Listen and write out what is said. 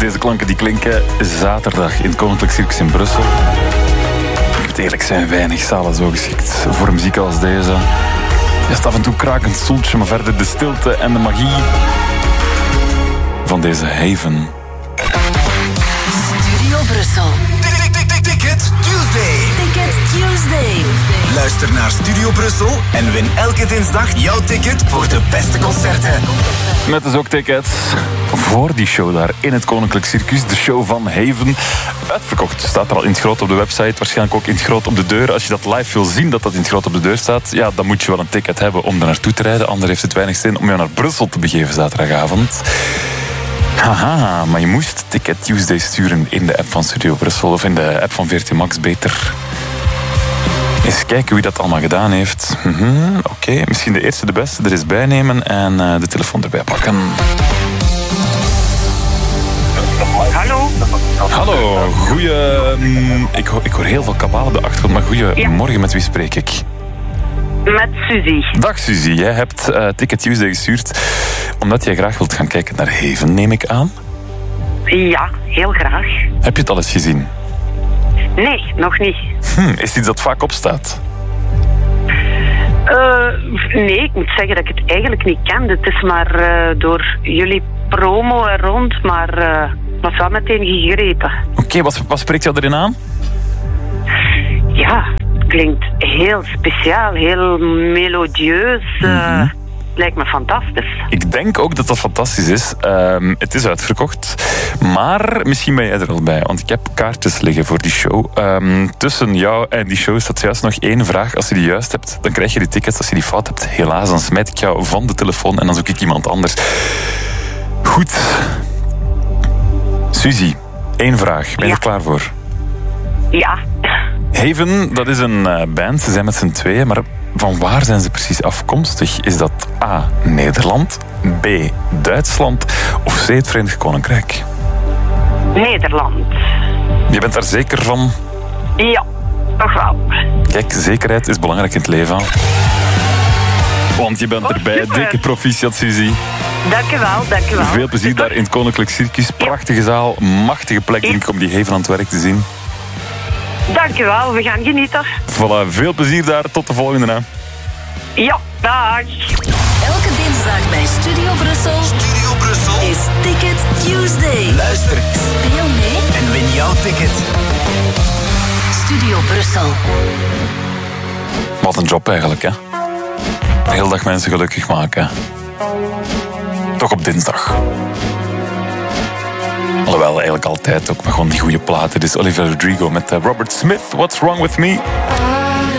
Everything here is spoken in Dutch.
Deze klanken die klinken zaterdag in het Koninklijk Circus in Brussel. Ik moet eerlijk zijn, weinig zalen zo geschikt voor muziek als deze. Je staat af en toe krakend stoeltje, maar verder de stilte en de magie van deze Haven. Studio Brussel. Ticket Tuesday. Ticket Tuesday. Luister naar Studio Brussel en win elke dinsdag jouw ticket voor de beste concerten. Met dus ook tickets voor die show daar in het Koninklijk Circus. De show van Haven. Uitverkocht. Staat er al in het groot op de website. Waarschijnlijk ook in het groot op de deur. Als je dat live wil zien, dat in het groot op de deur staat, ja, dan moet je wel een ticket hebben om er naartoe te rijden. Anders heeft het weinig zin om je naar Brussel te begeven zaterdagavond. Haha, maar je moest Ticket Tuesday sturen in de app van Studio Brussel of in de app van VRT Max beter. Eens kijken wie dat allemaal gedaan heeft. Oké, misschien de eerste de beste er eens bij nemen en de telefoon erbij pakken. Hallo. Hallo, goeie... Ik hoor heel veel kabaal op de achtergrond, maar goeiemorgen, met wie spreek ik? Met Suzy. Dag Suzy, jij hebt Ticket Tuesday gestuurd omdat jij graag wilt gaan kijken naar Haven, neem ik aan? Ja, heel graag. Heb je het al eens gezien? Nee, nog niet. Is het iets dat vaak opstaat? Nee, ik moet zeggen dat ik het eigenlijk niet kende. Het is maar door jullie promo er rond, maar was wel meteen gegrepen. Oké, wat spreekt jou erin aan? Ja, het klinkt heel speciaal, heel melodieus. Lijkt me fantastisch. Ik denk ook dat dat fantastisch is. Het is uitverkocht. Maar misschien ben jij er al bij. Want ik heb kaartjes liggen voor die show. Tussen jou en die show staat juist nog één vraag. Als je die juist hebt, dan krijg je die tickets. Als je die fout hebt, helaas, dan smijt ik jou van de telefoon en dan zoek ik iemand anders. Goed. Suzy, één vraag. Ben je er klaar voor? Ja. Haven, dat is een band. Ze zijn met z'n tweeën, maar van waar zijn ze precies afkomstig? Is dat A, Nederland, B, Duitsland of C, het Verenigd Koninkrijk? Nederland. Je bent daar zeker van? Ja, toch wel. Kijk, zekerheid is belangrijk in het leven. Want je bent erbij. Super. Dikke proficiat, Suzy. Dankjewel. Veel plezier daar in het Koninklijk Circus. Prachtige zaal, machtige plek denk ik om die Haven aan het werk te zien. Dankjewel, we gaan genieten. Voilà, veel plezier daar. Tot de volgende. Hè. Ja, dag. Elke dinsdag bij Studio Brussel. Studio Brussel Is Ticket Tuesday. Luister Speel mee. en win jouw ticket. Studio Brussel. Wat een job eigenlijk, hè. De hele dag mensen gelukkig maken. Toch op dinsdag. Alhoewel, eigenlijk altijd ook, maar gewoon die goede platen. Dit is Olivia Rodrigo met Robert Smith, What's Wrong With Me?